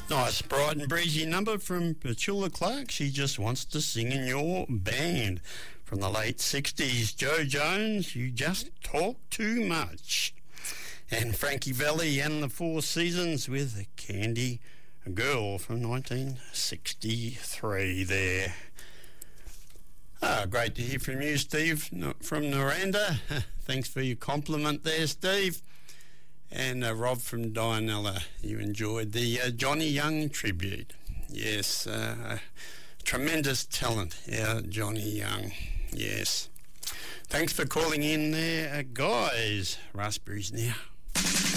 Nice, bright and breezy number from Petula Clark. She just wants to sing in your band. From the late 60s, Joe Jones, You Just Talk Too Much. And Frankie Valli and the Four Seasons with Candy Girl from 1963 there. Great to hear from you, Steve, from Noranda. Thanks for your compliment there, Steve. And Rob from Dianella, you enjoyed the Johnny Young tribute. Yes, tremendous talent, Johnny Young. Yes. Thanks for calling in there, guys. Raspberries now.